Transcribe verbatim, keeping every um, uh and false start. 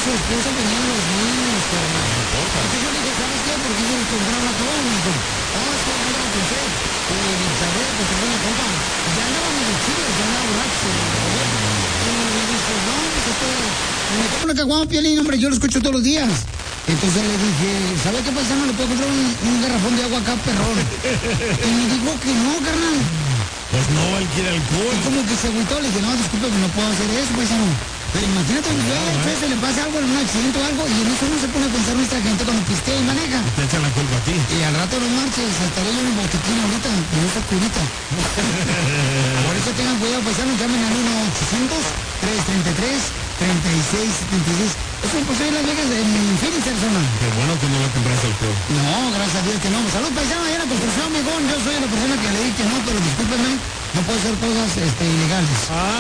su esposa venían los niños, carnal. Entonces yo le dije, ¿sabes qué? Porque yo compraba todo, me dijo, oh, es que no lo pensé. Y me sabía que se fue la compa. Ya andaban de chiles, ya andaba borracho. Y me dice, no, pues este, me compro una caguama, Piolín, hombre, yo lo escucho todos los días. Entonces le dije, ¿sabe qué paisano? Le puedo comprar un, un garrafón de agua acá, perrón. Y me dijo que no, carnal. Pues no, él quiere alcohol. Y como que se agüitó, le dije, no, disculpe, que no puedo hacer eso, paisano. Pero imagínate, que a usted se le pasa algo, en un accidente o algo, y en eso no se pone a pensar nuestra gente cuando pistea y maneja. Te echan la culpa a ti. Y al rato no marches, estaré yo en el botiquín ahorita, en esta curita. Por eso tengan cuidado, paisanos, llamen al uno ochocientos, trescientos treinta y tres, treinta y seis setenta y seis. Es un posee Las Vegas en Phoenix, Arizona. Qué bueno que no le compraste alcohol. No, gracias a Dios que no. Salud, paisano, allá en la construcción, amigón. Yo soy la persona que le dije que no, pero discúlpeme, no puedo hacer cosas este, ilegales. Ah.